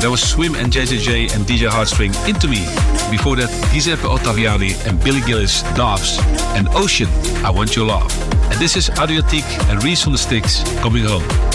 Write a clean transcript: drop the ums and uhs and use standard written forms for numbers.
That was Swim and JJJ and DJ Heartstring, Into Me. Before that, Giuseppe Ottaviani and Billy Gillis, Doves, and Ocean, I Want Your Love. And this is Adriatique and Reese on the Sticks, Coming Home.